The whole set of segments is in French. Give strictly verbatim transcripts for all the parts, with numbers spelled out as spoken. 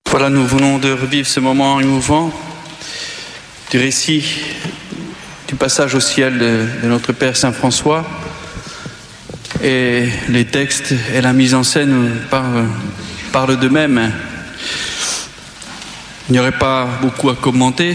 Voilà, nous venons de revivre ce moment émouvant du récit du passage au ciel de, de notre Père Saint François. Et les textes et la mise en scène parlent, parlent d'eux-mêmes. Il n'y aurait pas beaucoup à commenter.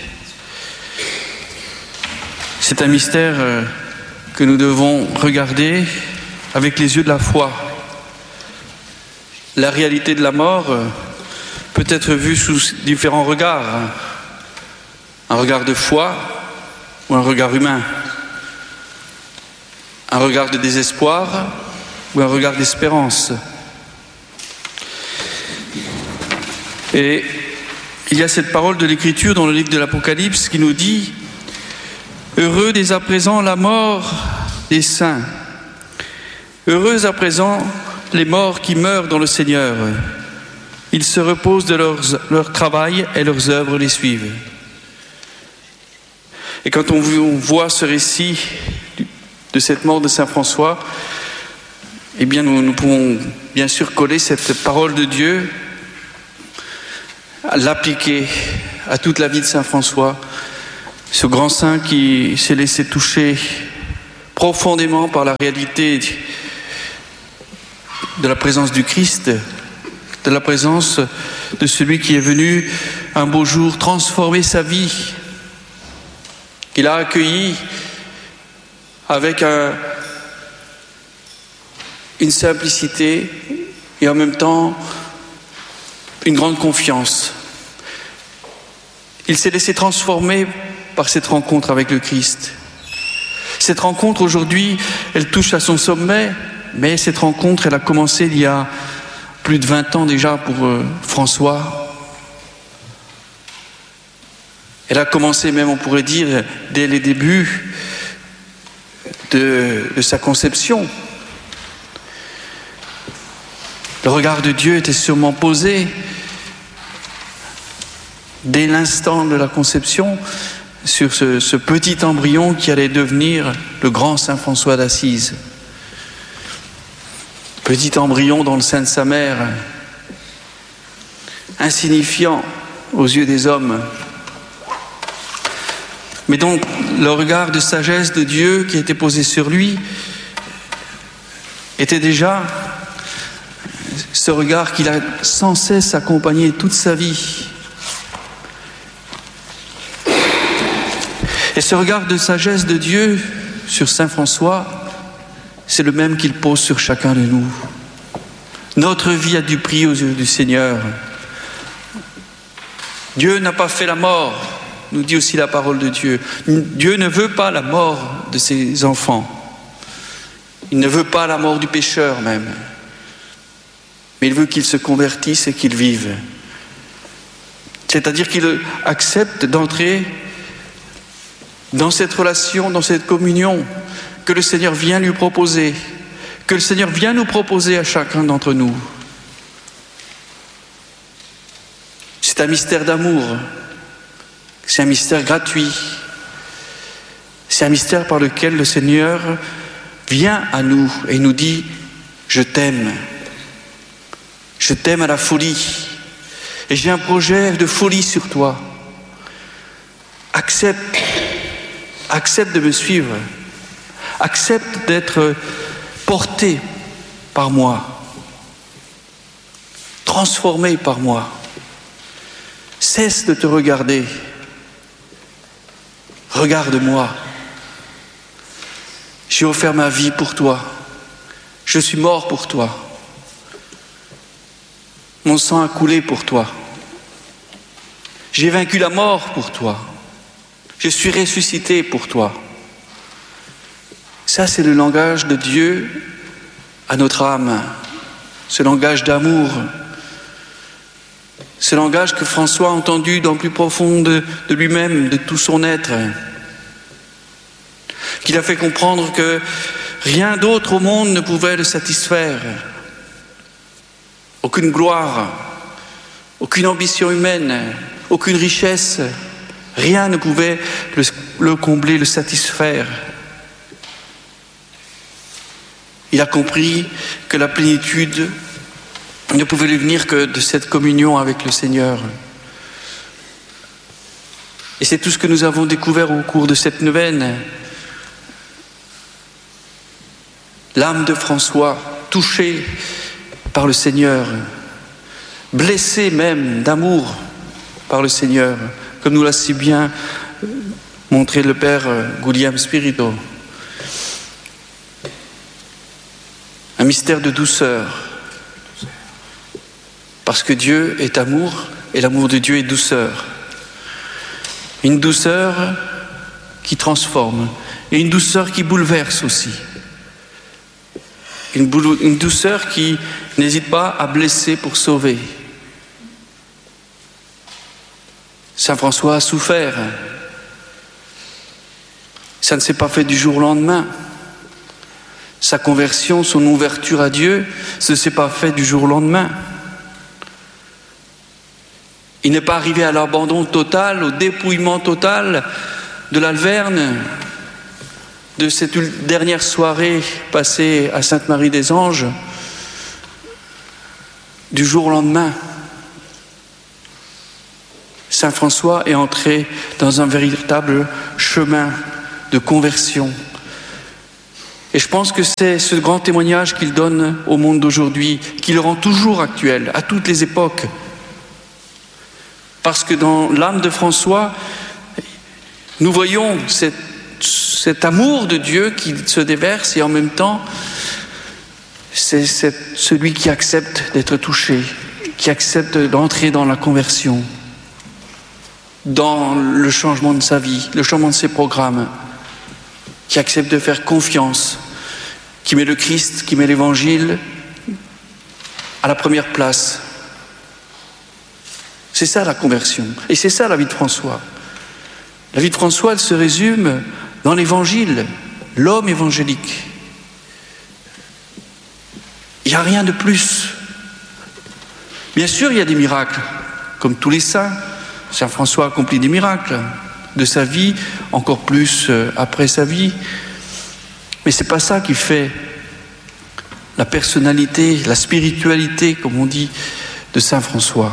C'est un mystère que nous devons regarder avec les yeux de la foi. La réalité de la mort peut être vue sous différents regards. Un regard de foi ou un regard humain. Un regard de désespoir ou un regard d'espérance. Et il y a cette parole de l'Écriture dans le livre de l'Apocalypse qui nous dit « Heureux dès à présent la mort des saints, heureux à présent les morts qui meurent dans le Seigneur. Ils se reposent de leurs, leur travail et leurs œuvres les suivent. » Et quand on voit ce récit de cette mort de Saint François, eh bien nous, nous pouvons bien sûr coller cette parole de Dieu, l'appliquer à toute la vie de Saint François, ce grand saint qui s'est laissé toucher profondément par la réalité de la présence du Christ, de la présence de celui qui est venu un beau jour transformer sa vie, qu'il a accueilli avec un, une simplicité et en même temps une grande confiance. Il s'est laissé transformer par cette rencontre avec le Christ. Cette rencontre aujourd'hui, elle touche à son sommet, mais cette rencontre, elle a commencé il y a plus de vingt ans déjà pour euh, François. Elle a commencé même, on pourrait dire, dès les débuts de, de sa conception. Le regard de Dieu était sûrement posé dès l'instant de la conception sur ce, ce petit embryon qui allait devenir le grand Saint François d'Assise. Petit embryon dans le sein de sa mère, insignifiant aux yeux des hommes. Mais donc, le regard de sagesse de Dieu qui était posé sur lui était déjà ce regard qu'il a sans cesse accompagné toute sa vie. Et ce regard de sagesse de Dieu sur Saint François, c'est le même qu'il pose sur chacun de nous. Notre vie a du prix aux yeux du Seigneur. Dieu n'a pas fait la mort, nous dit aussi la parole de Dieu. Dieu ne veut pas la mort de ses enfants. Il ne veut pas la mort du pécheur même. Mais il veut qu'ils se convertissent et qu'ils vivent. C'est-à-dire qu'il accepte d'entrer dans cette relation, dans cette communion que le Seigneur vient lui proposer, que le Seigneur vient nous proposer à chacun d'entre nous. C'est un mystère d'amour, c'est un mystère gratuit, c'est un mystère par lequel le Seigneur vient à nous et nous dit « Je t'aime, je t'aime à la folie et j'ai un projet de folie sur toi. Accepte, accepte de me suivre. » Accepte d'être porté par moi, transformé par moi. Cesse de te regarder. Regarde-moi. J'ai offert ma vie pour toi. Je suis mort pour toi. Mon sang a coulé pour toi. J'ai vaincu la mort pour toi. Je suis ressuscité pour toi. Ça, c'est le langage de Dieu à notre âme, ce langage d'amour, ce langage que François a entendu dans le plus profond de, de lui-même, de tout son être, qu'il a fait comprendre que rien d'autre au monde ne pouvait le satisfaire. Aucune gloire, aucune ambition humaine, aucune richesse, rien ne pouvait le, le combler, le satisfaire. Il a compris que la plénitude ne pouvait lui venir que de cette communion avec le Seigneur. Et c'est tout ce que nous avons découvert au cours de cette neuvaine. L'âme de François, touchée par le Seigneur, blessée même d'amour par le Seigneur, comme nous l'a si bien montré le Père Guglielmo Spirito. Un mystère de douceur, parce que Dieu est amour et l'amour de Dieu est douceur. Une douceur qui transforme et une douceur qui bouleverse aussi. Une, boule, une douceur qui n'hésite pas à blesser pour sauver. Saint François a souffert. Ça ne s'est pas fait du jour au lendemain. Sa conversion, son ouverture à Dieu, ça ne s'est pas fait du jour au lendemain. Il n'est pas arrivé à l'abandon total, au dépouillement total de l'Alverne, de cette dernière soirée passée à Sainte-Marie-des-Anges, du jour au lendemain. Saint François est entré dans un véritable chemin de conversion. Et je pense que c'est ce grand témoignage qu'il donne au monde d'aujourd'hui, qui le rend toujours actuel, à toutes les époques. Parce que dans l'âme de François, nous voyons cette, cet amour de Dieu qui se déverse, et en même temps, c'est, c'est celui qui accepte d'être touché, qui accepte d'entrer dans la conversion, dans le changement de sa vie, le changement de ses programmes, qui accepte de faire confiance, qui met le Christ, qui met l'Évangile à la première place. C'est ça la conversion. Et c'est ça la vie de François. La vie de François, elle se résume dans l'Évangile, l'homme évangélique. Il n'y a rien de plus. Bien sûr, il y a des miracles, comme tous les saints. Saint François accomplit des miracles de sa vie, encore plus après sa vie. Mais ce n'est pas ça qui fait la personnalité, la spiritualité, comme on dit, de Saint François.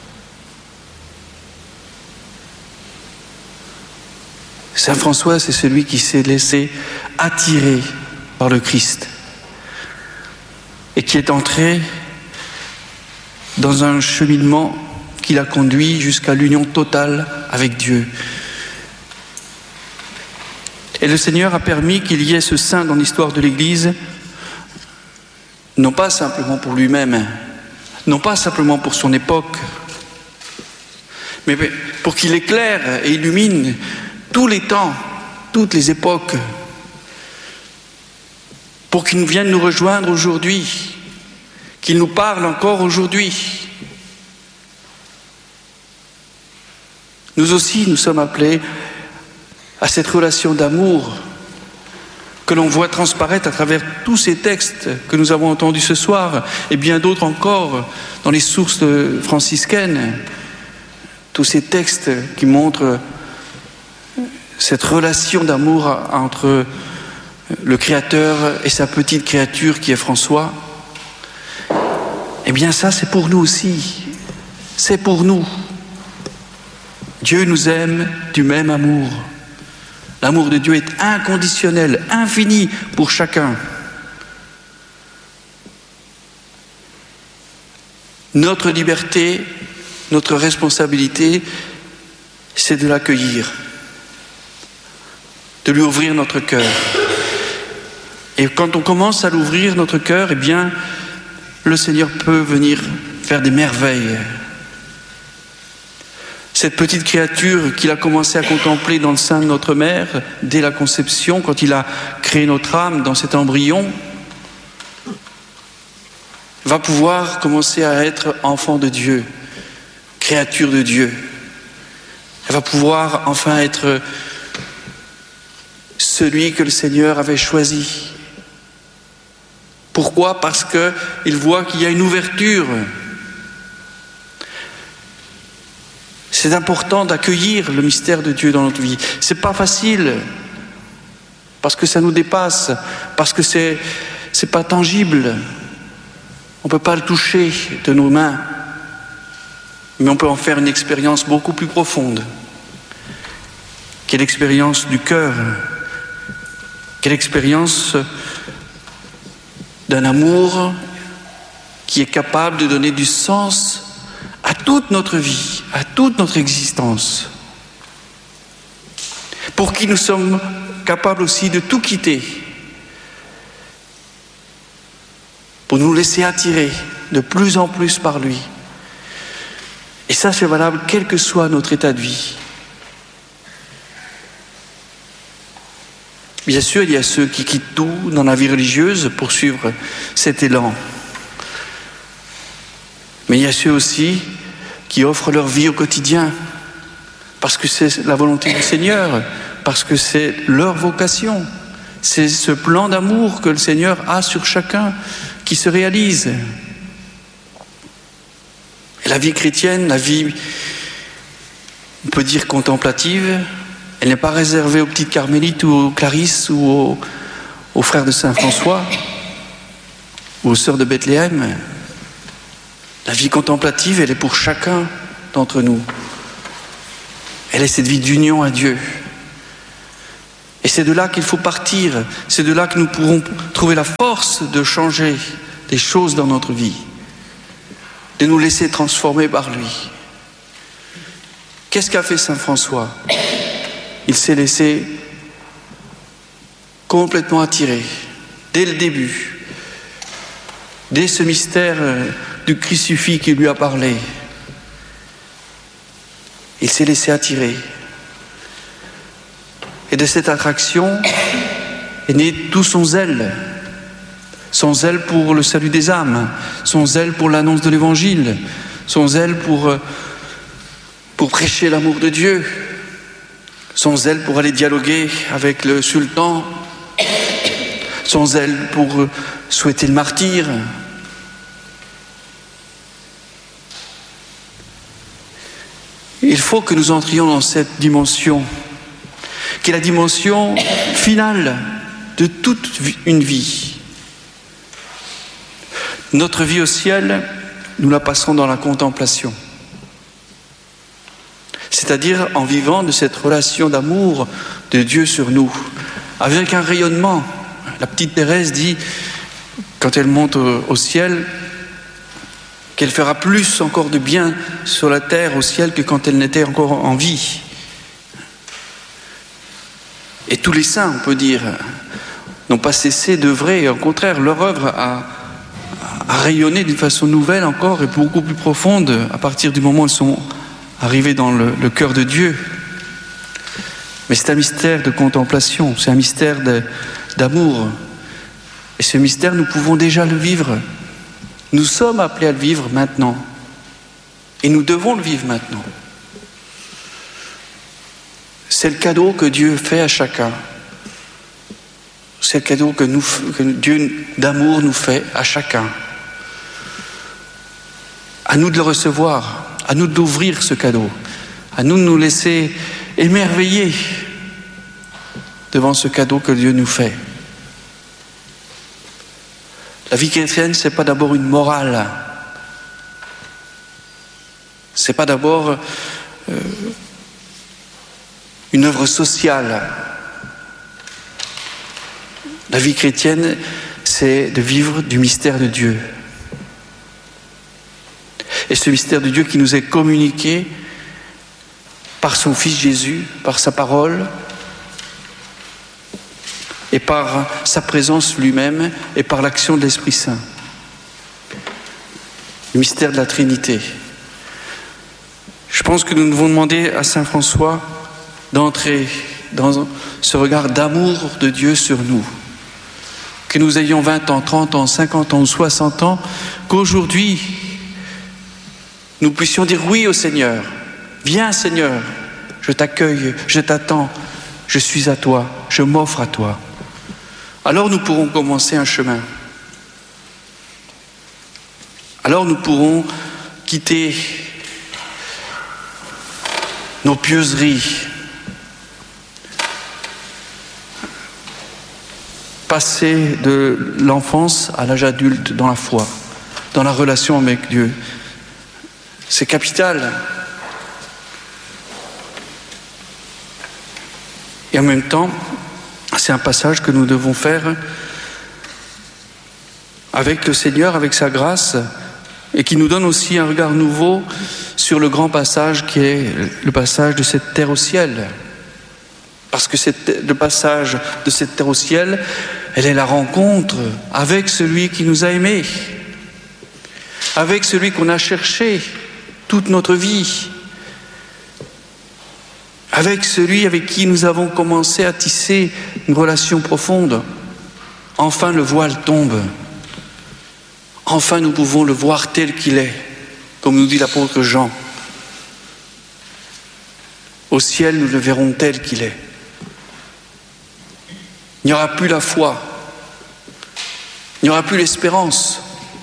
Saint François, c'est celui qui s'est laissé attirer par le Christ et qui est entré dans un cheminement qui l'a conduit jusqu'à l'union totale avec Dieu. Et le Seigneur a permis qu'il y ait ce saint dans l'histoire de l'Église, non pas simplement pour lui-même, non pas simplement pour son époque, mais pour qu'il éclaire et illumine tous les temps, toutes les époques, pour qu'il vienne nous rejoindre aujourd'hui, qu'il nous parle encore aujourd'hui. Nous aussi, nous sommes appelés à cette relation d'amour que l'on voit transparaître à travers tous ces textes que nous avons entendus ce soir, et bien d'autres encore dans les sources franciscaines, tous ces textes qui montrent cette relation d'amour entre le Créateur et sa petite créature qui est François. Eh bien ça, c'est pour nous aussi. C'est pour nous. Dieu nous aime du même amour. L'amour de Dieu est inconditionnel, infini pour chacun. Notre liberté, notre responsabilité, c'est de l'accueillir, de lui ouvrir notre cœur. Et quand on commence à l'ouvrir, notre cœur, eh bien, le Seigneur peut venir faire des merveilles. Cette petite créature qu'il a commencé à contempler dans le sein de notre mère, dès la conception, quand il a créé notre âme dans cet embryon, va pouvoir commencer à être enfant de Dieu, créature de Dieu. Elle va pouvoir enfin être celui que le Seigneur avait choisi. Pourquoi ? Parce qu'il voit qu'il y a une ouverture. C'est important d'accueillir le mystère de Dieu dans notre vie. C'est pas facile, parce que ça nous dépasse, parce que c'est, c'est pas tangible. On ne peut pas le toucher de nos mains, mais on peut en faire une expérience beaucoup plus profonde, qui est l'expérience du cœur, qui est l'expérience d'un amour qui est capable de donner du sens à toute notre vie, à toute notre existence, pour qui nous sommes capables aussi de tout quitter, pour nous laisser attirer de plus en plus par lui. Et ça, c'est valable quel que soit notre état de vie. Bien sûr, il y a ceux qui quittent tout dans la vie religieuse pour suivre cet élan. Mais il y a ceux aussi qui offrent leur vie au quotidien, parce que c'est la volonté du Seigneur, parce que c'est leur vocation. C'est ce plan d'amour que le Seigneur a sur chacun qui se réalise. Et la vie chrétienne, la vie, on peut dire contemplative, elle n'est pas réservée aux petites carmélites ou aux Clarisses ou aux, aux frères de Saint-François ou aux sœurs de Bethléem. La vie contemplative, elle est pour chacun d'entre nous. Elle est cette vie d'union à Dieu. Et c'est de là qu'il faut partir. C'est de là que nous pourrons trouver la force de changer des choses dans notre vie, de nous laisser transformer par lui. Qu'est-ce qu'a fait Saint François ? Il s'est laissé complètement attirer, dès le début, dès ce mystère du crucifix qui lui a parlé. Il s'est laissé attirer. Et de cette attraction est né tout son zèle. Son zèle pour le salut des âmes, son zèle pour l'annonce de l'Évangile, son zèle pour, pour prêcher l'amour de Dieu, son zèle pour aller dialoguer avec le sultan, son zèle pour souhaiter le martyre. Il faut que nous entrions dans cette dimension, qui est la dimension finale de toute une vie. Notre vie au ciel, nous la passerons dans la contemplation. C'est-à-dire en vivant de cette relation d'amour de Dieu sur nous, avec un rayonnement. La petite Thérèse dit, quand elle monte au, au ciel, qu'elle fera plus encore de bien sur la terre, au ciel, que quand elle n'était encore en vie. Et tous les saints, on peut dire, n'ont pas cessé d'œuvrer, au contraire, leur œuvre a, a rayonné d'une façon nouvelle encore et beaucoup plus profonde à partir du moment où ils sont arrivés dans le, le cœur de Dieu. Mais c'est un mystère de contemplation, c'est un mystère de, d'amour. Et ce mystère, nous pouvons déjà le vivre. Nous sommes appelés à le vivre maintenant. Et nous devons le vivre maintenant. C'est le cadeau que Dieu fait à chacun. C'est le cadeau que, nous, que Dieu d'amour nous fait à chacun. À nous de le recevoir, à nous d'ouvrir ce cadeau, à nous de nous laisser émerveiller devant ce cadeau que Dieu nous fait. La vie chrétienne, c'est pas d'abord une morale. C'est pas d'abord euh, une œuvre sociale. La vie chrétienne, c'est de vivre du mystère de Dieu. Et ce mystère de Dieu qui nous est communiqué par son Fils Jésus, par sa parole, et par sa présence lui-même, et par l'action de l'Esprit Saint. Le mystère de la Trinité. Je pense que nous devons demander à Saint François d'entrer dans ce regard d'amour de Dieu sur nous. Que nous ayons vingt ans, trente ans, cinquante ans ou soixante ans, qu'aujourd'hui, nous puissions dire oui au Seigneur. Viens Seigneur, je t'accueille, je t'attends, je suis à toi, je m'offre à toi. Alors nous pourrons commencer un chemin. Alors nous pourrons quitter nos pieuseries, passer de l'enfance à l'âge adulte dans la foi, dans la relation avec Dieu. C'est capital. Et en même temps, c'est un passage que nous devons faire avec le Seigneur, avec sa grâce, et qui nous donne aussi un regard nouveau sur le grand passage qui est le passage de cette terre au ciel. Parce que c'est le passage de cette terre au ciel, elle est la rencontre avec celui qui nous a aimés, avec celui qu'on a cherché toute notre vie, avec celui avec qui nous avons commencé à tisser une relation profonde. Enfin, le voile tombe. Enfin, nous pouvons le voir tel qu'il est, comme nous dit l'apôtre Jean. Au ciel, nous le verrons tel qu'il est. Il n'y aura plus la foi, il n'y aura plus l'espérance.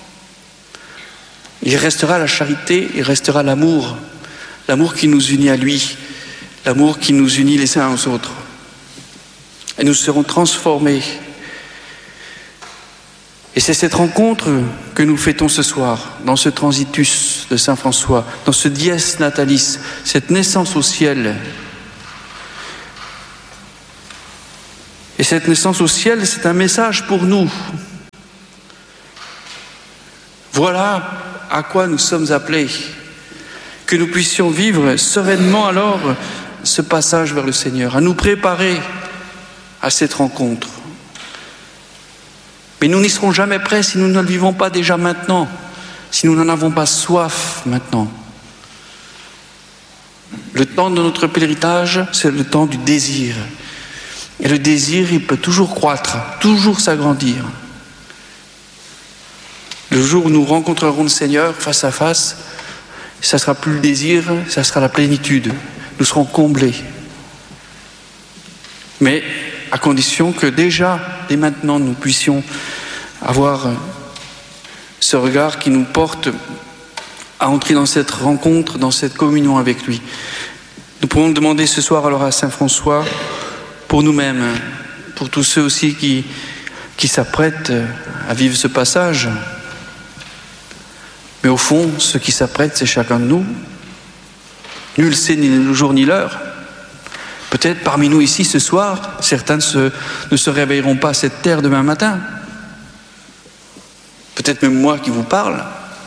Il restera la charité, il restera l'amour, l'amour qui nous unit à lui, l'amour qui nous unit les uns aux autres. Et nous serons transformés. Et c'est cette rencontre que nous fêtons ce soir, dans ce transitus de Saint François, dans ce dies natalis, cette naissance au ciel. Et cette naissance au ciel, c'est un message pour nous. Voilà à quoi nous sommes appelés, que nous puissions vivre sereinement alors ce passage vers le Seigneur, à nous préparer à cette rencontre. Mais nous n'y serons jamais prêts si nous ne le vivons pas déjà maintenant, si nous n'en avons pas soif maintenant. Le temps de notre pèlerinage, c'est le temps du désir. Et le désir, il peut toujours croître, toujours s'agrandir. Le jour où nous rencontrerons le Seigneur face à face, ça ne sera plus le désir, ça sera la plénitude. Nous serons comblés. Mais à condition que déjà, dès maintenant, nous puissions avoir ce regard qui nous porte à entrer dans cette rencontre, dans cette communion avec lui. Nous pouvons demander ce soir alors à Saint François, pour nous-mêmes, pour tous ceux aussi qui, qui s'apprêtent à vivre ce passage. Mais au fond, ceux qui s'apprêtent, c'est chacun de nous. Nul sait ni le jour ni l'heure. Peut-être parmi nous ici ce soir, certains ne se, ne se réveilleront pas à cette terre demain matin. Peut-être même moi qui vous parle.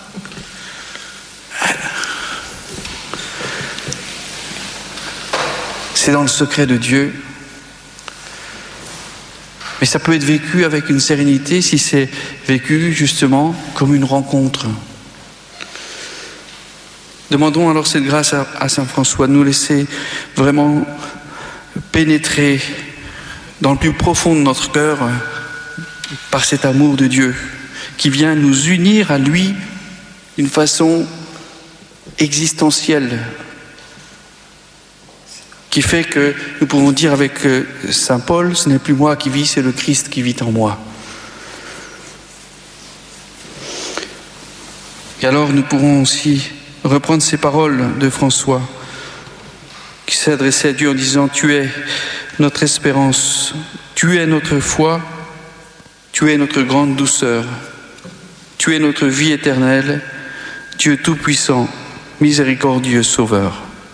C'est dans le secret de Dieu. Mais ça peut être vécu avec une sérénité si c'est vécu justement comme une rencontre. Demandons alors cette grâce à, à Saint François de nous laisser vraiment pénétrer dans le plus profond de notre cœur par cet amour de Dieu qui vient nous unir à lui d'une façon existentielle, qui fait que nous pouvons dire avec Saint Paul, ce n'est plus moi qui vis, c'est le Christ qui vit en moi. Et alors nous pourrons aussi reprendre ces paroles de François, qui s'est adressé à Dieu en disant « Tu es notre espérance, tu es notre foi, tu es notre grande douceur, tu es notre vie éternelle, Dieu Tout-Puissant, miséricordieux Sauveur. Amen. »